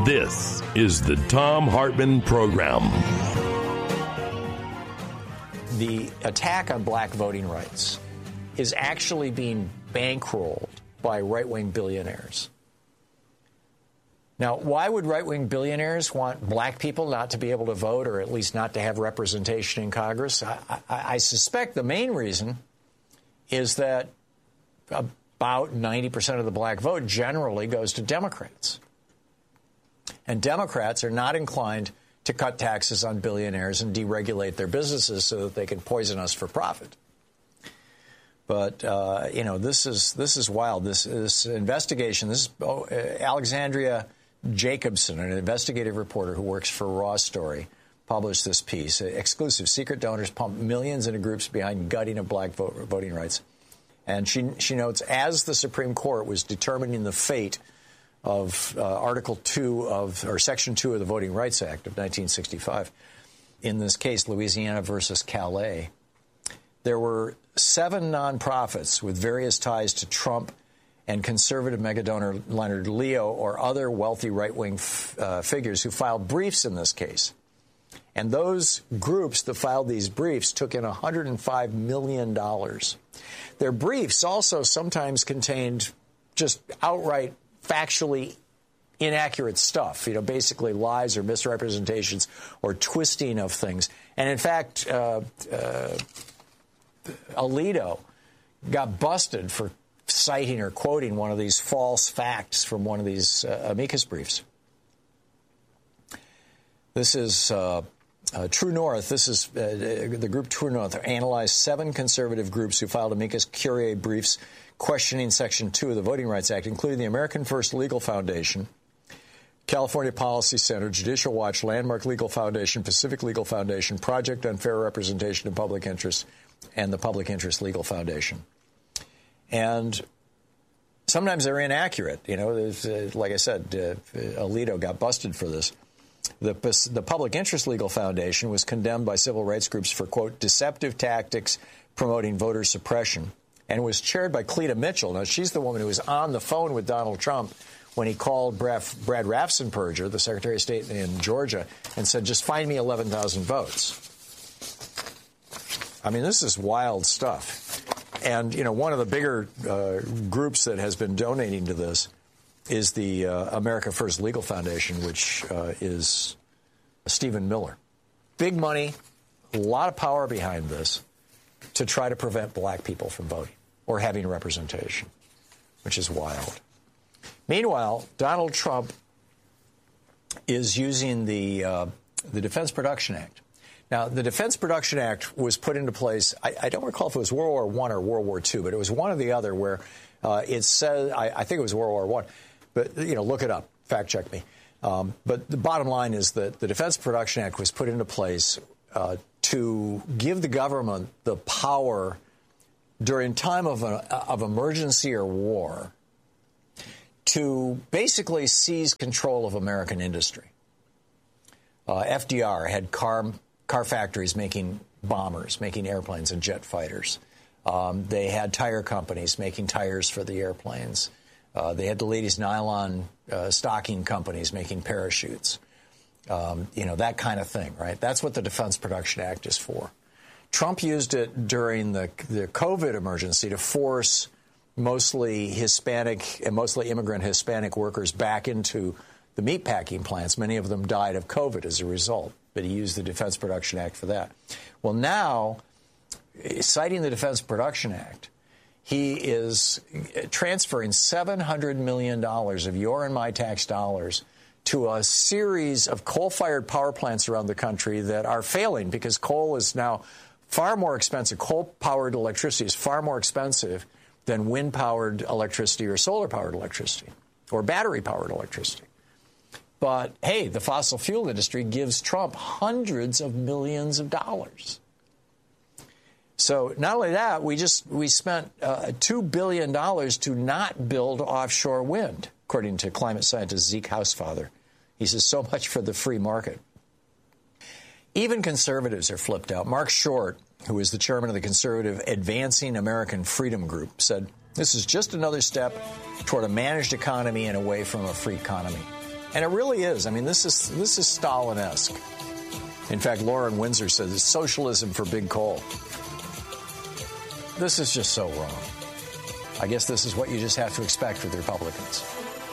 This is the Thom Hartmann Program. The attack on black voting rights is actually being bankrolled by right-wing billionaires. Now, why would right-wing billionaires want black people not to be able to vote, or at least not to have representation in Congress? I suspect the main reason is that about 90% of the black vote generally goes to Democrats. And Democrats are not inclined to cut taxes on billionaires and deregulate their businesses so that they can poison us for profit. But, this is wild. This investigation, Alexandria Jacobson, an investigative reporter who works for Raw Story, published this piece. Exclusive secret donors pump millions into groups behind gutting of black voting rights. And she notes, as the Supreme Court was determining the fate of Article 2 or Section 2 of the Voting Rights Act of 1965, in this case, Louisiana versus Calais, there were 7 nonprofits with various ties to Trump and conservative megadonor Leonard Leo or other wealthy right-wing figures who filed briefs in this case. And those groups that filed these briefs took in $105 million. Their briefs also sometimes contained just outright factually inaccurate stuff, basically lies or misrepresentations or twisting of things. And in fact, Alito got busted for citing or quoting one of these false facts from one of these amicus briefs. This is True North. This is the group True North analyzed 7 conservative groups who filed amicus curiae briefs questioning Section 2 of the Voting Rights Act, including the American First Legal Foundation, California Policy Center, Judicial Watch, Landmark Legal Foundation, Pacific Legal Foundation, Project on Fair Representation of Public Interest, and the Public Interest Legal Foundation. And sometimes they're inaccurate. Like I said, Alito got busted for this. The Public Interest Legal Foundation was condemned by civil rights groups for, quote, deceptive tactics promoting voter suppression, and was chaired by Cleta Mitchell. Now, she's the woman who was on the phone with Donald Trump when he called Brad Raffensperger, the Secretary of State in Georgia, and said, just find me 11,000 votes. I mean, this is wild stuff. And, one of the bigger groups that has been donating to this is the America First Legal Foundation, which is Stephen Miller. Big money, a lot of power behind this to try to prevent black people from voting or having representation, which is wild. Meanwhile, Donald Trump is using the Defense Production Act. Now, the Defense Production Act was put into place, I don't recall if it was World War I or World War II, but it was one or the other where it said, I think it was World War I, but, look it up, fact check me. But the bottom line is that the Defense Production Act was put into place to give the government the power during time of emergency or war to basically seize control of American industry. FDR had car factories making bombers, making airplanes and jet fighters. They had tire companies making tires for the airplanes. They had the ladies' nylon stocking companies making parachutes. That kind of thing, right? That's what the Defense Production Act is for. Trump used it during the COVID emergency to force mostly Hispanic and mostly immigrant Hispanic workers back into the meatpacking plants. Many of them died of COVID as a result, but he used the Defense Production Act for that. Well, now, citing the Defense Production Act, he is transferring $700 million of your and my tax dollars to a series of coal-fired power plants around the country that are failing because coal is now far more expensive. Coal-powered electricity is far more expensive than wind-powered electricity or solar-powered electricity or battery-powered electricity. But, hey, the fossil fuel industry gives Trump hundreds of millions of dollars. So not only that, we spent $2 billion to not build offshore wind, according to climate scientist Zeke Hausfather. He says so much for the free market. Even conservatives are flipped out. Mark Short, who is the chairman of the conservative Advancing American Freedom Group, said, this is just another step toward a managed economy and away from a free economy. And it really is. I mean, this is Stalin-esque. In fact, Lauren Windsor says it's socialism for big coal. This is just so wrong. I guess this is what you just have to expect with the Republicans.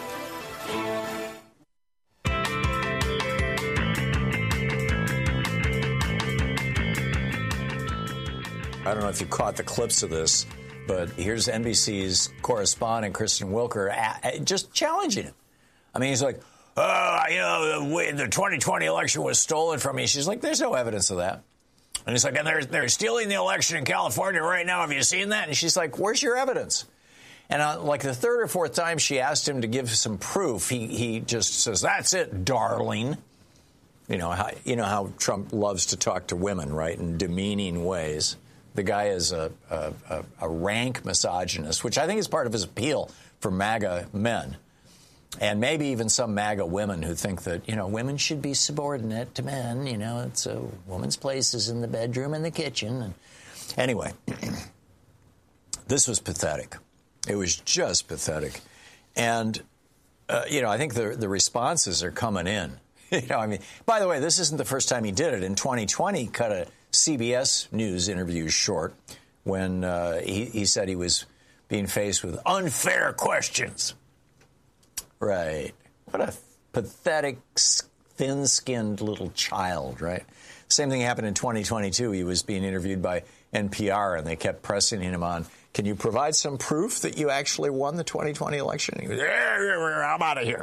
I don't know if you caught the clips of this, but here's NBC's correspondent, Kristen Wilker, just challenging him. I mean, he's like, the 2020 election was stolen from me. She's like, there's no evidence of that. And he's like, and they're stealing the election in California right now. Have you seen that? And she's like, where's your evidence? And like the third or fourth time she asked him to give some proof, he just says, that's it, darling. You know how Trump loves to talk to women, right, in demeaning ways. The guy is a rank misogynist, which I think is part of his appeal for MAGA men. And maybe even some MAGA women who think that, women should be subordinate to men. It's a woman's place is in the bedroom and the kitchen. And anyway, this was pathetic. It was just pathetic. And, I think the responses are coming in. By the way, this isn't the first time he did it. In 2020, he cut a CBS News interview short when he said he was being faced with unfair questions. Right. What a pathetic, thin-skinned little child, right? Same thing happened in 2022. He was being interviewed by NPR, and they kept pressing him on, can you provide some proof that you actually won the 2020 election? He goes, I'm out of here.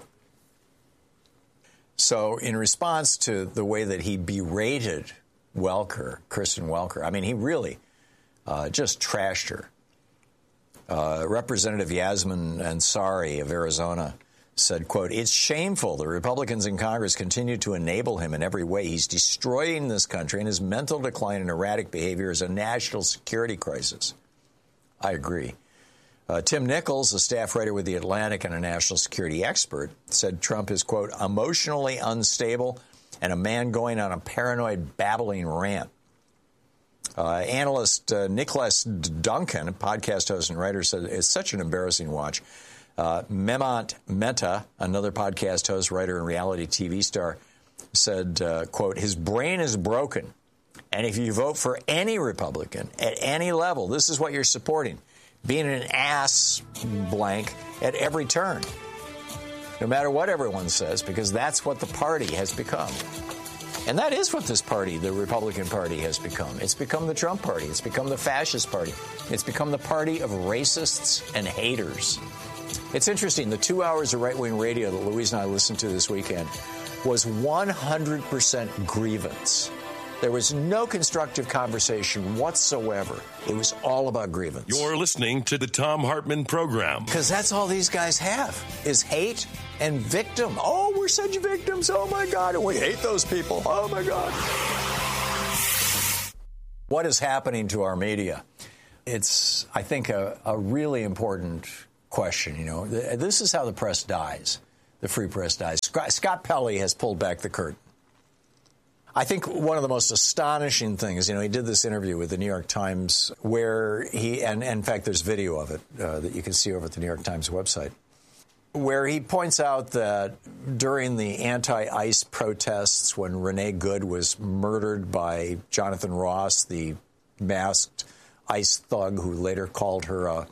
So in response to the way that he berated Kristen Welker, I mean, he really just trashed her. Representative Yasmin Ansari of Arizona said, quote, it's shameful the Republicans in Congress continue to enable him in every way. He's destroying this country, and his mental decline and erratic behavior is a national security crisis. I agree. Tim Nichols, a staff writer with The Atlantic and a national security expert, said Trump is, quote, emotionally unstable and a man going on a paranoid babbling rant. Analyst Nicholas Duncan, a podcast host and writer, said it's such an embarrassing watch. Memant Mehta, another podcast host, writer, and reality TV star, said, quote, his brain is broken. And if you vote for any Republican at any level, this is what you're supporting. Being an ass blank at every turn. No matter what everyone says, because that's what the party has become. And that is what this party, the Republican Party, has become. It's become the Trump Party. It's become the fascist party. It's become the party of racists and haters. It's interesting. The 2 hours of right-wing radio that Louise and I listened to this weekend was 100% grievance. There was no constructive conversation whatsoever. It was all about grievance. You're listening to the Thom Hartmann Program. Because that's all these guys have, is hate and victim. Oh, we're such victims. Oh, my God. And we hate those people. Oh, my God. What is happening to our media? It's, I think, a really important question. This is how the press dies. The free press dies. Scott Pelley has pulled back the curtain. I think one of the most astonishing things, he did this interview with the New York Times where and in fact, there's video of it that you can see over at the New York Times website, where he points out that during the anti-ICE protests when Renee Good was murdered by Jonathan Ross, the masked ICE thug who later called her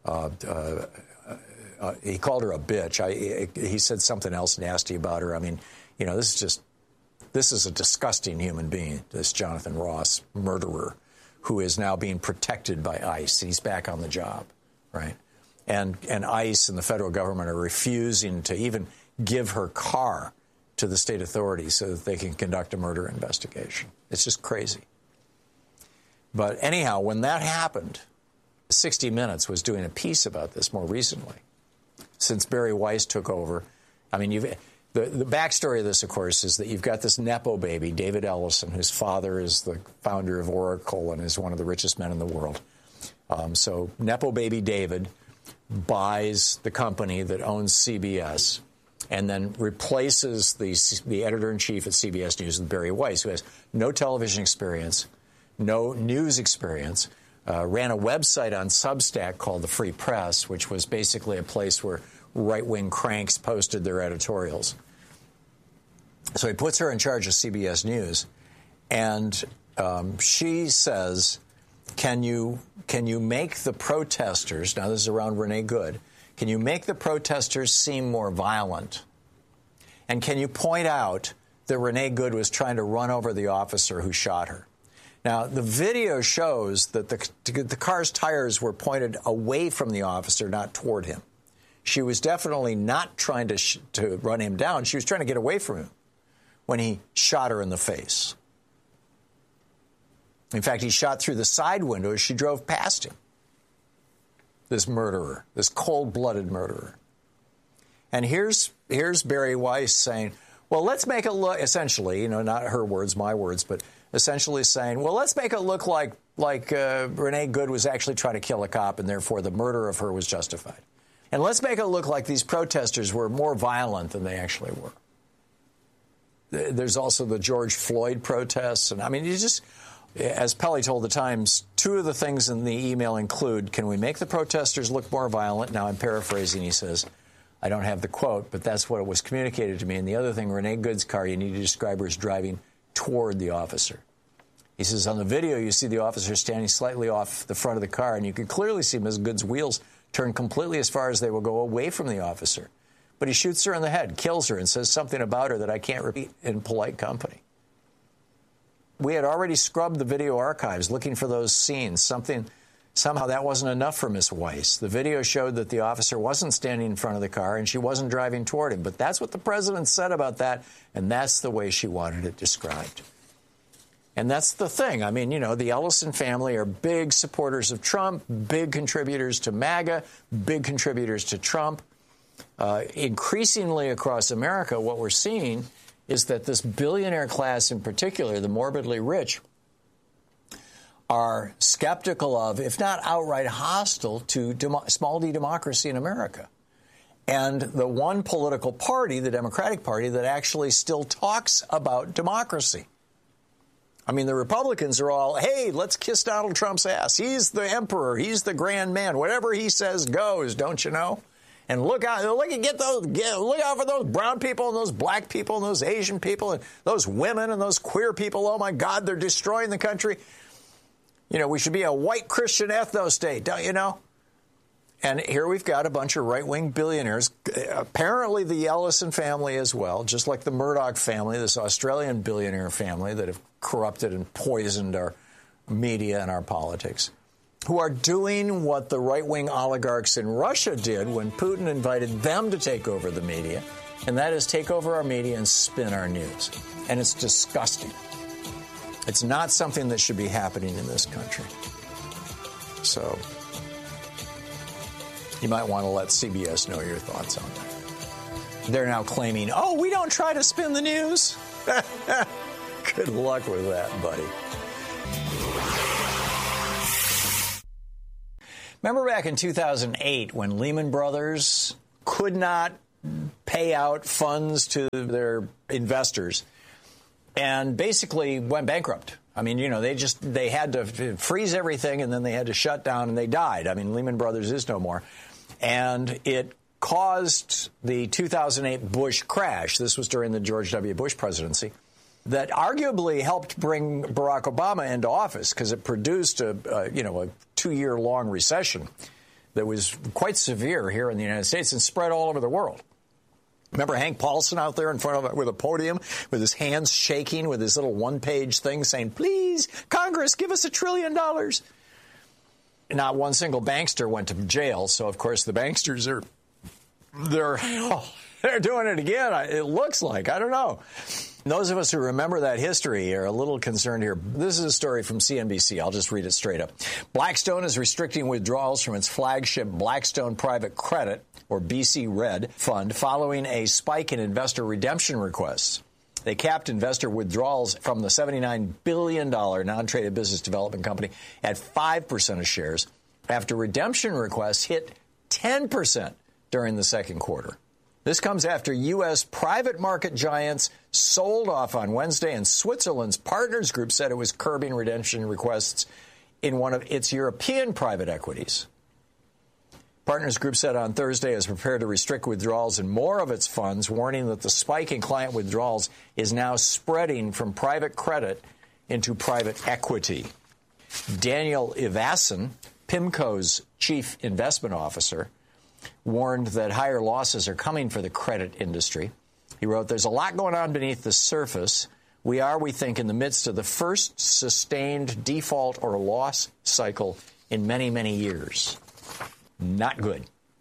he called her a bitch. He said something else nasty about her. I mean, this is a disgusting human being, this Jonathan Ross murderer, who is now being protected by ICE. He's back on the job, right? And ICE and the federal government are refusing to even give her car to the state authorities so that they can conduct a murder investigation. It's just crazy. But anyhow, when that happened, 60 Minutes was doing a piece about this more recently, since Barry Weiss took over. I mean, The backstory of this, of course, is that you've got this Nepo baby, David Ellison, whose father is the founder of Oracle and is one of the richest men in the world. So Nepo baby David buys the company that owns CBS and then replaces the editor-in-chief at CBS News with Barry Weiss, who has no television experience, no news experience, ran a website on Substack called The Free Press, which was basically a place where right-wing cranks posted their editorials. So he puts her in charge of CBS News, and she says, can you make the protesters, now this is around Renee Good, can you make the protesters seem more violent? And can you point out that Renee Good was trying to run over the officer who shot her? Now, the video shows that the car's tires were pointed away from the officer, not toward him. She was definitely not trying to run him down. She was trying to get away from him when he shot her in the face. In fact, he shot through the side window as she drove past him. This murderer, this cold-blooded murderer. And here's Bari Weiss saying, well, let's make it look, essentially, not her words, my words, but essentially saying, well, let's make it look like Renee Good was actually trying to kill a cop and therefore the murder of her was justified. And let's make it look like these protesters were more violent than they actually were. There's also the George Floyd protests. And I mean, as Pelley told the Times, two of the things in the email include, can we make the protesters look more violent? Now, I'm paraphrasing. He says, I don't have the quote, but that's what was communicated to me. And the other thing, Renee Good's car, you need to describe her as driving toward the officer. He says, on the video, you see the officer standing slightly off the front of the car, and you can clearly see Ms. Good's wheels turn completely as far as they will go away from the officer. But he shoots her in the head, kills her, and says something about her that I can't repeat in polite company. We had already scrubbed the video archives looking for those scenes. Somehow that wasn't enough for Ms. Weiss. The video showed that the officer wasn't standing in front of the car and she wasn't driving toward him. But that's what the president said about that, and that's the way she wanted it described. And that's the thing. I mean, the Ellison family are big supporters of Trump, big contributors to MAGA, big contributors to Trump. Increasingly across America, what we're seeing is that this billionaire class in particular, the morbidly rich, are skeptical of, if not outright hostile to small d democracy in America. And the one political party, the Democratic Party, that actually still talks about democracy. I mean, the Republicans are all, hey, let's kiss Donald Trump's ass. He's the emperor. He's the grand man. Whatever he says goes, don't you know? And look out for those brown people and those black people and those Asian people and those women and those queer people. Oh, my God, they're destroying the country. We should be a white Christian ethno-state, don't you know? And here we've got a bunch of right-wing billionaires, apparently the Ellison family as well, just like the Murdoch family, this Australian billionaire family that have corrupted and poisoned our media and our politics, who are doing what the right-wing oligarchs in Russia did when Putin invited them to take over the media, and that is take over our media and spin our news. And it's disgusting. It's not something that should be happening in this country. So you might want to let CBS know your thoughts on that. They're now claiming, oh, we don't try to spin the news. Good luck with that, buddy. Remember back in 2008 when Lehman Brothers could not pay out funds to their investors and basically went bankrupt? I mean, they had to freeze everything and then they had to shut down and they died. I mean, Lehman Brothers is no more. And it caused the 2008 Bush crash. This was during the George W. Bush presidency. That arguably helped bring Barack Obama into office because it produced a 2-year-long recession that was quite severe here in the United States and spread all over the world. Remember Hank Paulson out there in front of it with a podium with his hands shaking with his little one-page thing saying, please, Congress, give us $1 trillion. Not one single bankster went to jail. So, of course, the banksters they're doing it again. It looks like. I don't know. Those of us who remember that history are a little concerned here. This is a story from CNBC. I'll just read it straight up. Blackstone is restricting withdrawals from its flagship Blackstone Private Credit, or BC Red, fund following a spike in investor redemption requests. They capped investor withdrawals from the $79 billion non-traded business development company at 5% of shares after redemption requests hit 10% during the second quarter. This comes after U.S. private market giants sold off on Wednesday, and Switzerland's Partners Group said it was curbing redemption requests in one of its European private equities. Partners Group said on Thursday is prepared to restrict withdrawals in more of its funds, warning that the spike in client withdrawals is now spreading from private credit into private equity. Daniel Ivasan, PIMCO's chief investment officer, warned that higher losses are coming for the credit industry. He wrote, "There's a lot going on beneath the surface. We think, in the midst of the first sustained default or loss cycle in many, many years." Not good.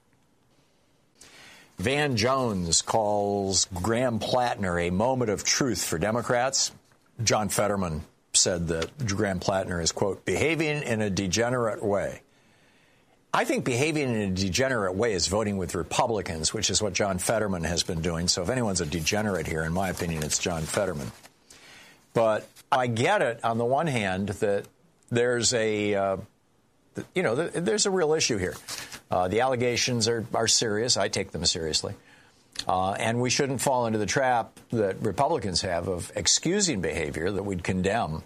Van Jones calls Graham Plattner a moment of truth for Democrats. John Fetterman said that Graham Plattner is, quote, behaving in a degenerate way. I think behaving in a degenerate way is voting with Republicans, which is what John Fetterman has been doing. So if anyone's a degenerate here, in my opinion, it's John Fetterman. But I get it, on the one hand, that there's there's a real issue here. The allegations are serious. I take them seriously. And we shouldn't fall into the trap that Republicans have of excusing behavior that we'd condemn.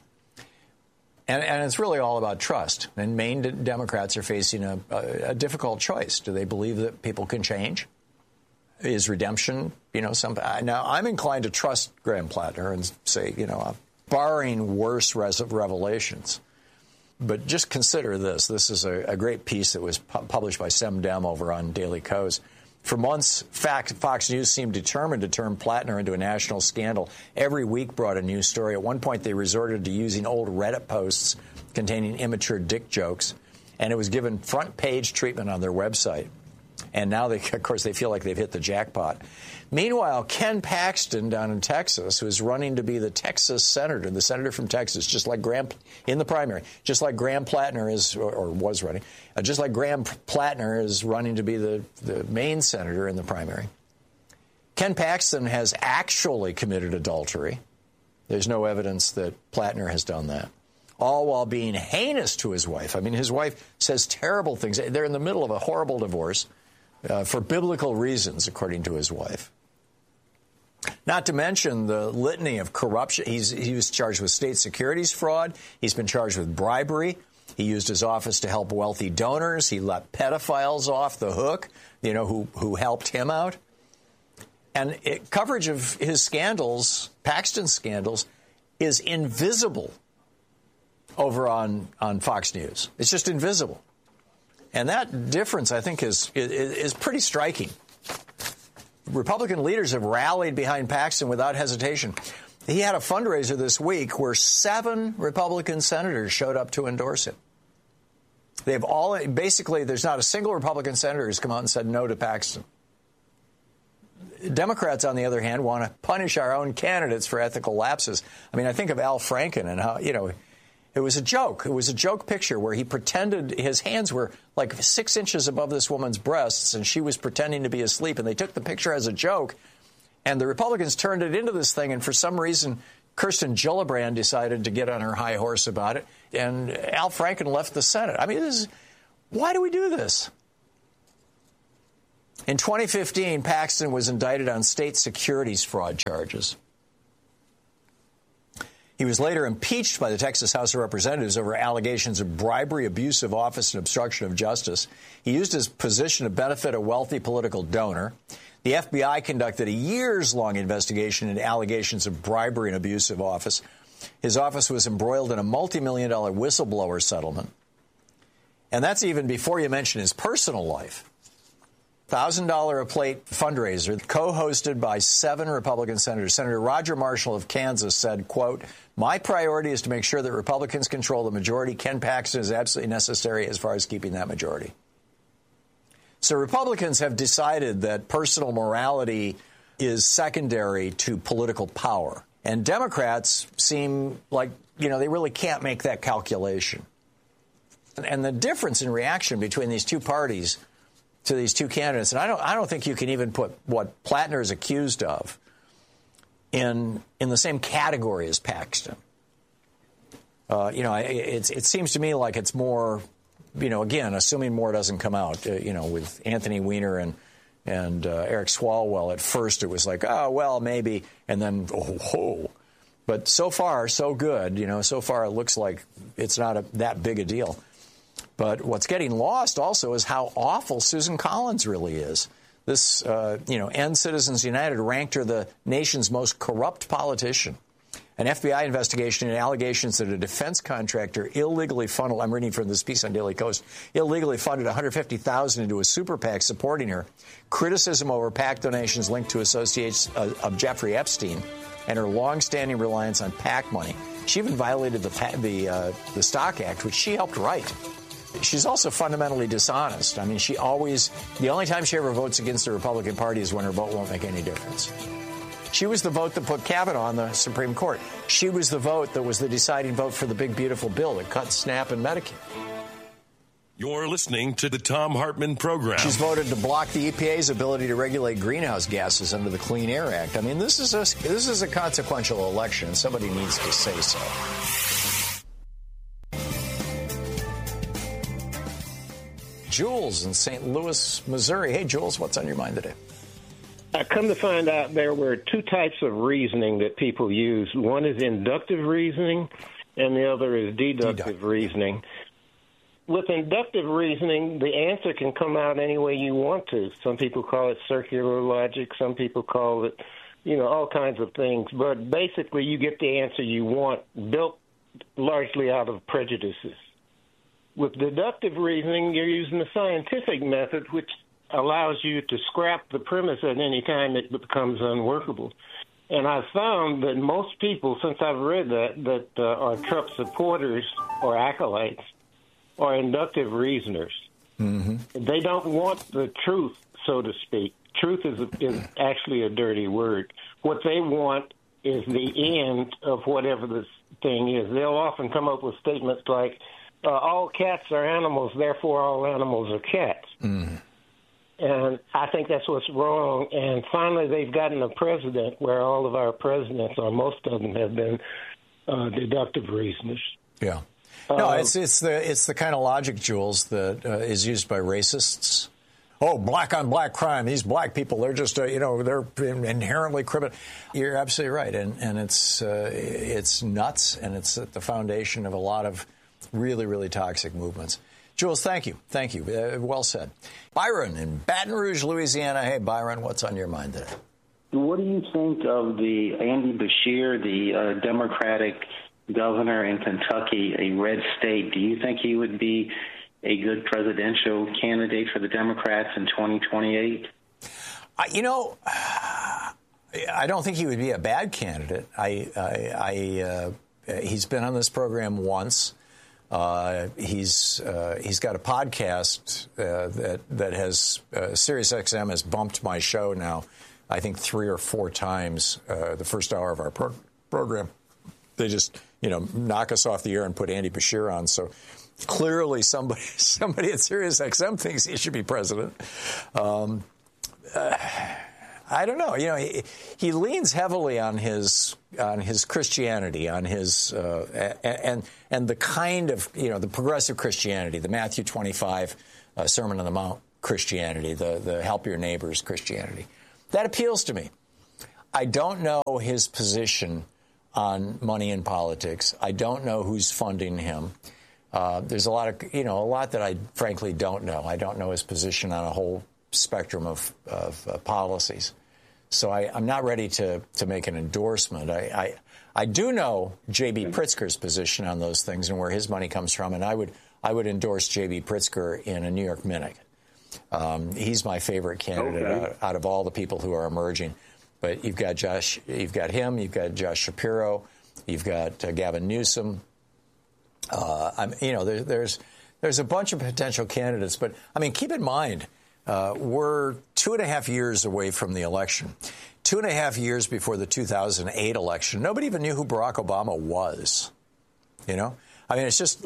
And it's really all about trust. And Maine Democrats are facing a difficult choice. Do they believe that people can change? Is redemption, something? Now, I'm inclined to trust Graham Plattner and say, barring worse revelations. But just consider this. This is a great piece that was published by Sem Dem over on Daily Kos. For months, Fox News seemed determined to turn Plattner into a national scandal. Every week brought a new story. At one point, they resorted to using old Reddit posts containing immature dick jokes, and it was given front-page treatment on their website. And now, of course, they feel like they've hit the jackpot. Meanwhile, Ken Paxton down in Texas, who is running to be the Texas senator, the senator from Texas, just like Graham in the primary, just like Graham Plattner is, or was running, just like Graham Plattner is running to be the Maine senator in the primary. Ken Paxton has actually committed adultery. There's no evidence that Plattner has done that. All while being heinous to his wife. I mean, his wife says terrible things. They're in the middle of a horrible divorce for biblical reasons, according to his wife. Not to mention the litany of corruption. He was charged with state securities fraud. He's been charged with bribery. He used his office to help wealthy donors. He let pedophiles off the hook, who helped him out. And coverage of his scandals, Paxton's scandals, is invisible over on Fox News. It's just invisible. And that difference, I think, is pretty striking. Republican leaders have rallied behind Paxton without hesitation. He had a fundraiser this week where 7 Republican senators showed up to endorse him. They've all, basically, there's not a single Republican senator who's come out and said no to Paxton. Democrats, on the other hand, want to punish our own candidates for ethical lapses. I mean, I think of Al Franken and how, it was a joke. It was a joke picture where he pretended his hands were like 6 inches above this woman's breasts, and she was pretending to be asleep. And they took the picture as a joke, and the Republicans turned it into this thing. And for some reason, Kirsten Gillibrand decided to get on her high horse about it, and Al Franken left the Senate. I mean, why do we do this? In 2015, Paxton was indicted on state securities fraud charges. He was later impeached by the Texas House of Representatives over allegations of bribery, abuse of office, and obstruction of justice. He used his position to benefit a wealthy political donor. The FBI conducted a years-long investigation into allegations of bribery and abuse of office. His office was embroiled in a multi-million-dollar whistleblower settlement. And that's even before you mention his personal life. $1,000 a plate fundraiser co-hosted by 7 Republican senators. Senator Roger Marshall of Kansas said, quote, "My priority is to make sure that Republicans control the majority. Ken Paxton is absolutely necessary as far as keeping that majority." So Republicans have decided that personal morality is secondary to political power. And Democrats seem like, they really can't make that calculation. And the difference in reaction between these two parties to these two candidates, and I don't think you can even put what Plattner is accused of in the same category as Paxton. It seems to me like it's more, again, assuming more doesn't come out, with Anthony Weiner and Eric Swalwell. At first, it was like, oh, well, maybe, and then, oh. But so far, so good. So far, it looks like it's not that big a deal. But what's getting lost also is how awful Susan Collins really is. This, End Citizens United ranked her the nation's most corrupt politician. An FBI investigation into allegations that a defense contractor illegally funneled, I'm reading from this piece on Daily Kos, illegally funded $150,000 into a super PAC supporting her. Criticism over PAC donations linked to associates of Jeffrey Epstein and her longstanding reliance on PAC money. She even violated the Stock Act, which she helped write. She's also fundamentally dishonest. I mean, the only time she ever votes against the Republican Party is when her vote won't make any difference. She was the vote that put Kavanaugh on the Supreme Court. She was the vote that was the deciding vote for the big, beautiful bill that cut SNAP and Medicare. You're listening to the Thom Hartmann Program. She's voted to block the EPA's ability to regulate greenhouse gases under the Clean Air Act. I mean, this is a consequential election, and somebody needs to say so. Jules in St. Louis, Missouri. Hey, Jules, what's on your mind today? I come to find out there were two types of reasoning that people use. One is inductive reasoning, and the other is deductive reasoning. With inductive reasoning, the answer can come out any way you want to. Some people call it circular logic. Some people call it, all kinds of things. But basically, you get the answer you want, built largely out of prejudices. With deductive reasoning, you're using the scientific method, which allows you to scrap the premise at any time it becomes unworkable. And I've found that most people, since I've read that are Trump supporters or acolytes, are inductive reasoners. Mm-hmm. They don't want the truth, so to speak. Truth is actually a dirty word. What they want is the end of whatever this thing is. They'll often come up with statements like, all cats are animals, therefore all animals are cats. Mm. And I think that's what's wrong. And finally, they've gotten a president where all of our presidents, or most of them, have been deductive reasoners. Yeah. No, it's the kind of logic, Jules, that is used by racists. Oh, black on black crime. These black people, they're just, they're inherently criminal. You're absolutely right. And it's nuts, and it's at the foundation of a lot of really, really toxic movements. Jules, thank you. Thank you. Well said. Byron in Baton Rouge, Louisiana. Hey, Byron, what's on your mind today? What do you think of the Andy Beshear, the Democratic governor in Kentucky, a red state? Do you think he would be a good presidential candidate for the Democrats in 2028? I don't think he would be a bad candidate. He's been on this program once. He's got a podcast that has SiriusXM has bumped my show now, I think 3 or 4 times the first hour of our program. They just knock us off the air and put Andy Beshear on. So clearly somebody at SiriusXM thinks he should be president. I don't know. He leans heavily on his Christianity, on his and the kind of the progressive Christianity, the Matthew 25 Sermon on the Mount Christianity, the help your neighbors Christianity. That appeals to me. I don't know his position on money in politics. I don't know who's funding him. There's a lot that I frankly don't know. I don't know his position on a whole spectrum of policies. So I'm not ready to make an endorsement. I do know J.B. Pritzker's position on those things and where his money comes from, and I would endorse J.B. Pritzker in a New York Minute. He's my favorite candidate out of all the people who are emerging. But you've got him, you've got Josh Shapiro, you've got Gavin Newsom. There's a bunch of potential candidates, but keep in mind. We're 2.5 years away from the election. 2.5 years before the 2008 election, nobody even knew who Barack Obama was. It's just,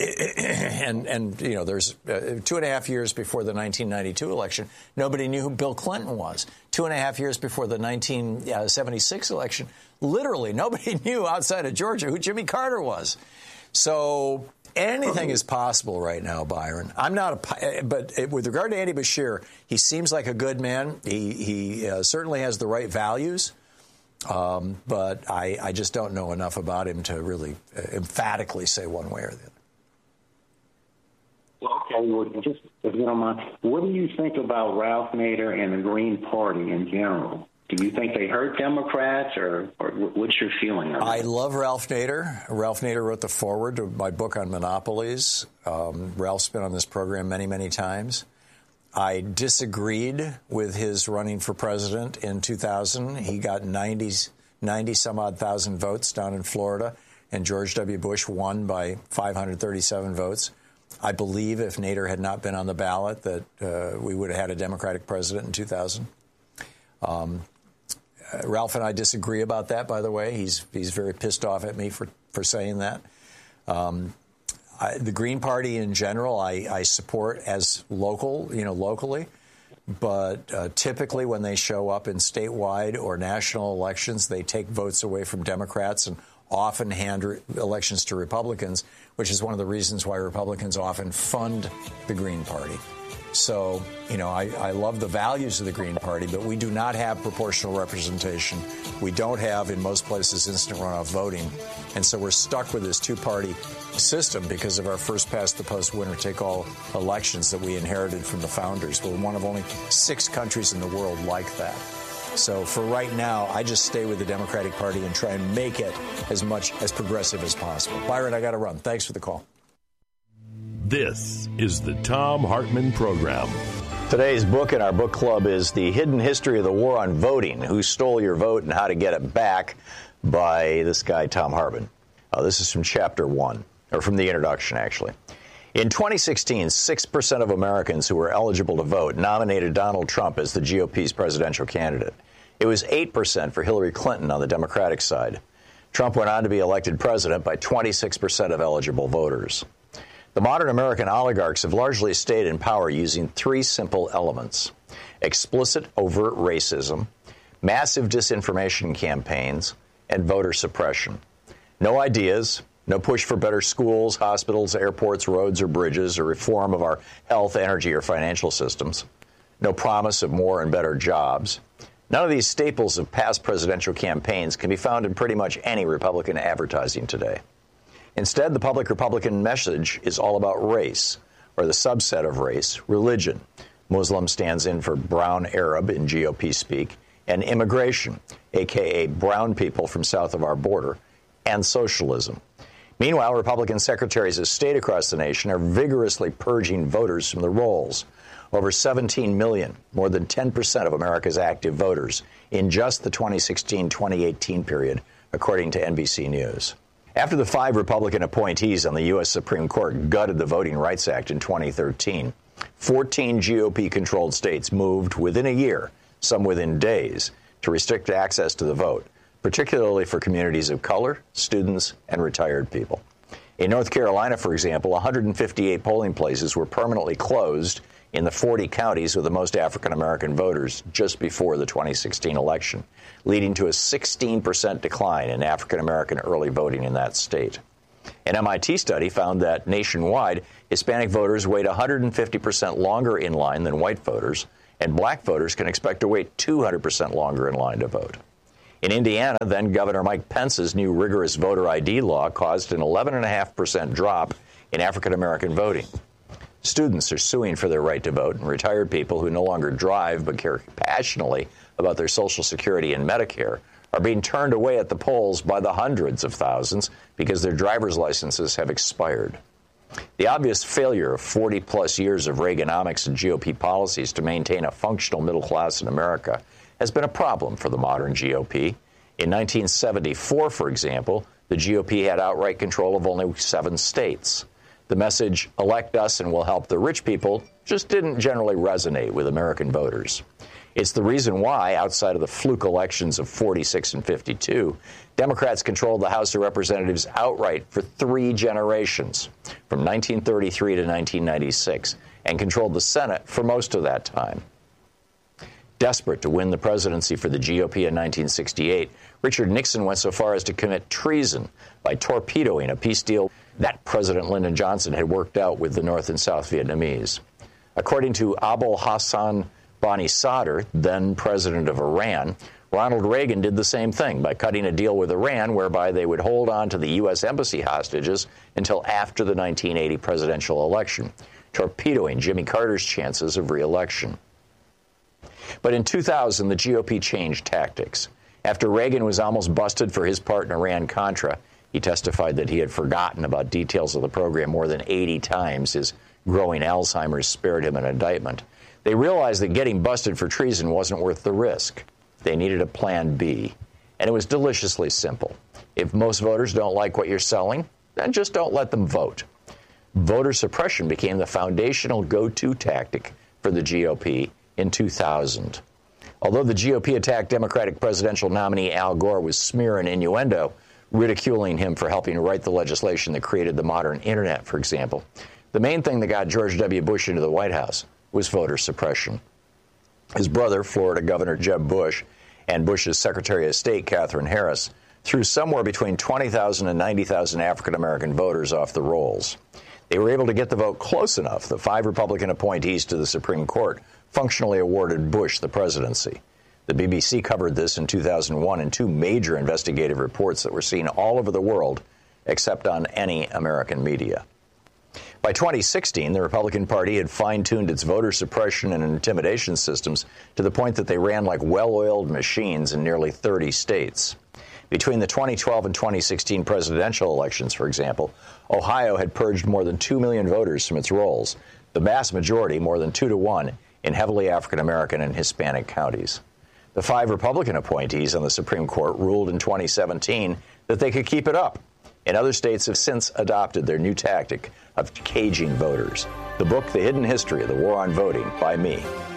there's 2.5 years before the 1992 election, nobody knew who Bill Clinton was. 2.5 years before the 1976 election, literally nobody knew outside of Georgia who Jimmy Carter was. So anything is possible right now, Byron. But with regard to Andy Beshear, he seems like a good man. He certainly has the right values, but I just don't know enough about him to really emphatically say one way or the other. Well, Okay, well, just if you don't mind, what do you think about Ralph Nader and the Green Party in general? Do you think they hurt Democrats, or what's your feeling on that? I love Ralph Nader. Ralph Nader wrote the foreword to my book on monopolies. Ralph's been on this program many, many times. I disagreed with his running for president in 2000. He got 90-some-odd thousand votes down in Florida, and George W. Bush won by 537 votes. I believe if Nader had not been on the ballot that we would have had a Democratic president in 2000. Ralph and I disagree about that, by the way. He's very pissed off at me for saying that. The Green Party in general, I support as locally. But typically when they show up in statewide or national elections, they take votes away from Democrats and often hand elections to Republicans, which is one of the reasons why Republicans often fund the Green Party. So, I love the values of the Green Party, but we do not have proportional representation. We don't have, in most places, instant runoff voting. And so we're stuck with this two-party system because of our first-past-the-post, winner-take-all elections that we inherited from the founders. We're one of only 6 countries in the world like that. So for right now, I just stay with the Democratic Party and try and make it as much as progressive as possible. Byron, I got to run. Thanks for the call. This is the Thom Hartmann Program. Today's book in our book club is The Hidden History of the War on Voting, Who Stole Your Vote and How to Get It Back, by this guy, Thom Hartmann. This is from Chapter 1, or from the introduction, actually. In 2016, 6% of Americans who were eligible to vote nominated Donald Trump as the GOP's presidential candidate. It was 8% for Hillary Clinton on the Democratic side. Trump went on to be elected president by 26% of eligible voters. The modern American oligarchs have largely stayed in power using 3 simple elements: explicit, overt racism, massive disinformation campaigns, and voter suppression. No ideas, no push for better schools, hospitals, airports, roads, or bridges, or reform of our health, energy, or financial systems. No promise of more and better jobs. None of these staples of past presidential campaigns can be found in pretty much any Republican advertising today. Instead, the public Republican message is all about race, or the subset of race, religion. Muslim stands in for brown Arab in GOP speak, and immigration, a.k.a. brown people from south of our border, and socialism. Meanwhile, Republican secretaries of state across the nation are vigorously purging voters from the rolls. Over 17 million, more than 10% of America's active voters, in just the 2016-2018 period, according to NBC News. After the 5 Republican appointees on the U.S. Supreme Court gutted the Voting Rights Act in 2013, 14 GOP-controlled states moved within a year, some within days, to restrict access to the vote, particularly for communities of color, students, and retired people. In North Carolina, for example, 158 polling places were permanently closed in the 40 counties with the most African-American voters just before the 2016 election, leading to a 16% decline in African-American early voting in that state. An MIT study found that nationwide, Hispanic voters wait 150% longer in line than white voters, and black voters can expect to wait 200% longer in line to vote. In Indiana, then Governor Mike Pence's new rigorous voter ID law caused an 11.5% drop in African-American voting. Students are suing for their right to vote, and retired people who no longer drive but care passionately about their Social Security and Medicare are being turned away at the polls by the hundreds of thousands because their driver's licenses have expired. The obvious failure of 40-plus years of Reaganomics and GOP policies to maintain a functional middle class in America has been a problem for the modern GOP. In 1974, for example, the GOP had outright control of only 7 states. The message, elect us and we'll help the rich people, just didn't generally resonate with American voters. It's the reason why, outside of the fluke elections of 46 and 52, Democrats controlled the House of Representatives outright for 3 generations, from 1933 to 1996, and controlled the Senate for most of that time. Desperate to win the presidency for the GOP in 1968, Richard Nixon went so far as to commit treason by torpedoing a peace deal that President Lyndon Johnson had worked out with the North and South Vietnamese. According to Abul Hassan Bani Sadr, then president of Iran, Ronald Reagan did the same thing by cutting a deal with Iran whereby they would hold on to the U.S. embassy hostages until after the 1980 presidential election, torpedoing Jimmy Carter's chances of re-election. But in 2000, the GOP changed tactics. After Reagan was almost busted for his part in Iran-Contra, he testified that he had forgotten about details of the program more than 80 times. His growing Alzheimer's spared him an indictment. They realized that getting busted for treason wasn't worth the risk. They needed a plan B, and it was deliciously simple. If most voters don't like what you're selling, then just don't let them vote. Voter suppression became the foundational go-to tactic for the GOP in 2000. Although the GOP attacked Democratic presidential nominee Al Gore with smear and innuendo, ridiculing him for helping write the legislation that created the modern Internet, for example, the main thing that got George W. Bush into the White House was voter suppression. His brother, Florida Governor Jeb Bush, and Bush's Secretary of State, Katherine Harris, threw somewhere between 20,000 and 90,000 African-American voters off the rolls. They were able to get the vote close enough that 5 Republican appointees to the Supreme Court functionally awarded Bush the presidency. The BBC covered this in 2001 in 2 major investigative reports that were seen all over the world, except on any American media. By 2016, the Republican Party had fine-tuned its voter suppression and intimidation systems to the point that they ran like well-oiled machines in nearly 30 states. Between the 2012 and 2016 presidential elections, for example, Ohio had purged more than 2 million voters from its rolls, the vast majority, more than 2-to-1, in heavily African-American and Hispanic counties. The 5 Republican appointees on the Supreme Court ruled in 2017 that they could keep it up, and other states have since adopted their new tactic of caging voters. The book, The Hidden History of the War on Voting, by me,